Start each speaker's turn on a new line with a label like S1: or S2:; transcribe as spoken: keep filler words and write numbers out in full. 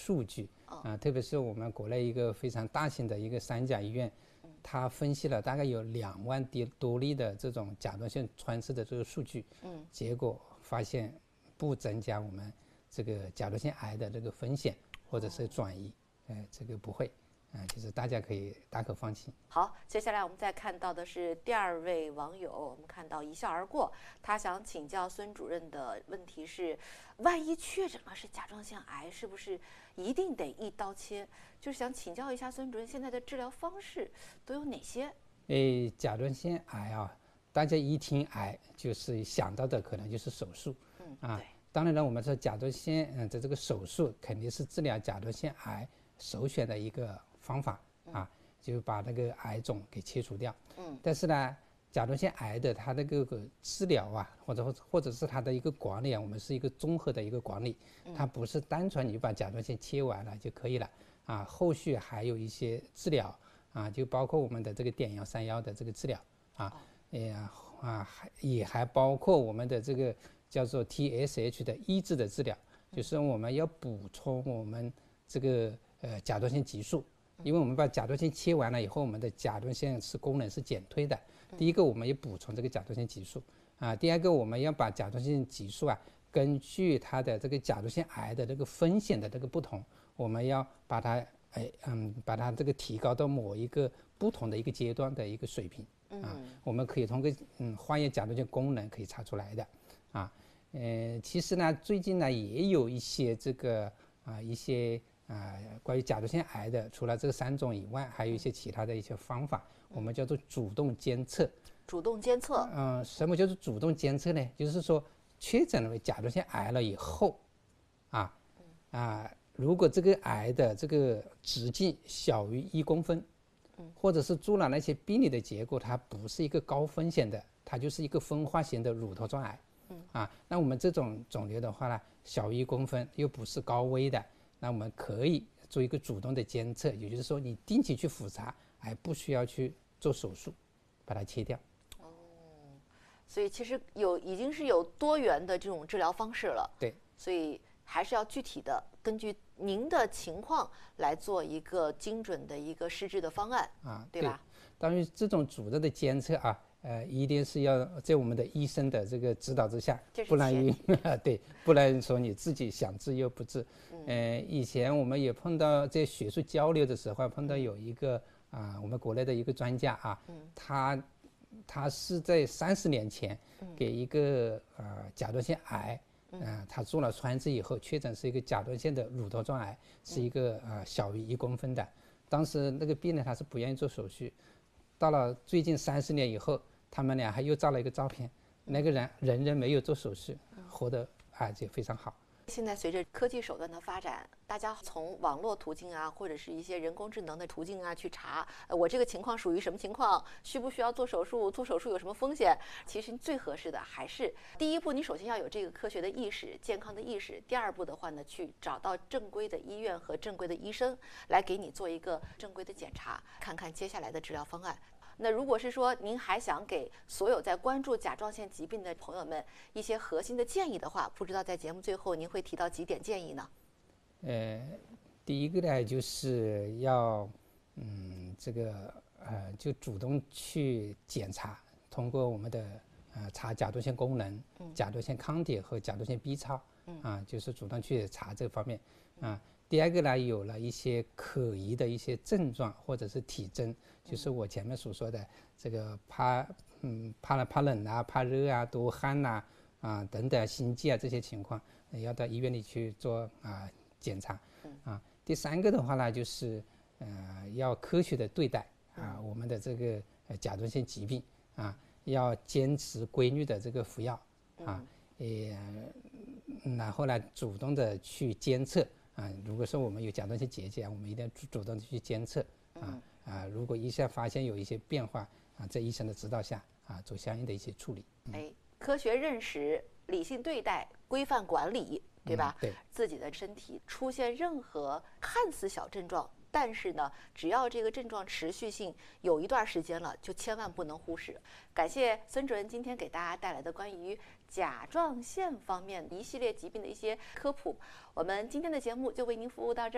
S1: 数据啊、呃，特别是我们国内一个非常大型的一个三甲医院，它分析了大概有两万多例的这种甲状腺穿刺的这个数据，嗯，结果发现不增加我们这个甲状腺癌的这个风险或者是转移，呃，这个不会，啊、呃，就是大家可以大可放心。
S2: 好，接下来我们再看到的是第二位网友，我们看到一笑而过，他想请教孙主任的问题是：万一确诊了是甲状腺癌，是不是一定得一刀切？就是想请教一下孙主任，现在的治疗方式都有哪些？
S1: 诶，甲状腺癌啊，大家一听癌就是想到的可能就是手术，
S2: 嗯
S1: 啊，
S2: 对。
S1: 当然了，我们说甲状腺嗯的这个手术肯定是治疗甲状腺癌首选的一个方法啊，就把那个癌种给切除掉。嗯，但是呢，甲状腺癌的它那个个治疗啊，或者或者是它的一个管理啊，我们是一个综合的一个管理，它不是单纯你把甲状腺切完了就可以了啊，后续还有一些治疗啊，就包括我们的这个碘幺三幺的这个治疗啊，也啊还也还包括我们的这个叫做 T S H 的抑制的治疗，就是我们要补充我们这个呃甲状腺激素。因为我们把甲状腺切完了以后，我们的甲状腺是功能是减退的。第一个，我们也补充这个甲状腺激素啊；第二个，我们要把甲状腺激素啊，根据它的这个甲状腺癌的这个风险的这个不同，我们要把它哎嗯把它这个提高到某一个不同的一个阶段的一个水平啊。我们可以通过嗯化验甲状腺功能可以查出来的啊。呃，其实呢，最近呢也有一些这个啊一些。啊、呃，关于甲状腺癌的，除了这三种以外，还有一些其他的一些方法，嗯、我们叫做主动监测。
S2: 主动监测，
S1: 嗯、呃，什么叫做主动监测呢？就是说，确诊为甲状腺癌了以后，啊啊，如果这个癌的这个直径小于一公分，嗯，或者是做了那些病理的结果，它不是一个高风险的，它就是一个分化型的乳头状癌，嗯啊，那我们这种肿瘤的话呢，小于一公分，又不是高危的。那我们可以做一个主动的监测，也就是说，你定期去复查，还不需要去做手术，把它切掉。
S2: 哦，所以其实有已经是有多元的这种治疗方式了。
S1: 对，
S2: 所以还是要具体的根据您的情况来做一个精准的一个施治的方案啊，对吧？
S1: 对，当然这种主动的监测啊。呃，一定是要在我们的医生的这个指导之下，不然对，不然说你自己想治又不治。嗯、呃，以前我们也碰到在学术交流的时候，碰到有一个啊、呃，我们国内的一个专家啊，嗯、他他是在三十年前给一个呃甲状腺癌，嗯、呃，他做了穿刺以后确诊是一个甲状腺的乳头状癌，是一个呃小于一公分的。当时那个病人他是不愿意做手术。到了最近三十年以后，他们俩还又照了一个照片，那个人人人没有做手术，活得啊就非常好。
S2: 现在随着科技手段的发展，大家从网络途径啊，或者是一些人工智能的途径啊去查，呃，我这个情况属于什么情况，需不需要做手术，做手术有什么风险？其实最合适的还是第一步，你首先要有这个科学的意识、健康的意识；第二步的话呢，去找到正规的医院和正规的医生来给你做一个正规的检查，看看接下来的治疗方案。那如果是说您还想给所有在关注甲状腺疾病的朋友们一些核心的建议的话，不知道在节目最后您会提到几点建议呢？
S1: 呃，第一个呢，就是要嗯，这个呃，就主动去检查，通过我们的呃查甲状腺功能、嗯、甲状腺抗体和甲状腺 B 超，嗯啊，就是主动去查这方面啊。第二个呢，有了一些可疑的一些症状或者是体征，就是我前面所说的这个怕嗯怕怕冷啊、怕热啊、多汗呐 啊, 啊等等心悸啊这些情况，要到医院里去做啊检查啊。第三个的话呢，就是呃要科学的对待啊我们的这个呃甲状腺疾病啊，要坚持规律的这个服药啊，也然后呢主动的去监测。啊，如果说我们有甲状腺结节啊，我们一定要主主动的去监测啊啊，如果医生发现有一些变化啊，在医生的指导下啊，做相应的一些处理。
S2: 嗯、哎，科学认识、理性对待、规范管理，对吧？
S1: 嗯、对，
S2: 自己的身体出现任何看似小症状，但是呢，只要这个症状持续性有一段时间了，就千万不能忽视。感谢孙主任今天给大家带来的关于甲状腺方面一系列疾病的一些科普。我们今天的节目就为您服务到这儿。